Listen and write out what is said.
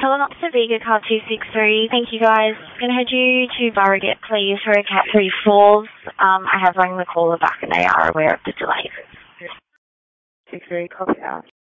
Pulling up to Vega car 263. Thank you, guys. Gonna head you to Burragate, please, for a Cat 3 Falls. I have rang the caller back and they are aware of the delay. 63, copy out.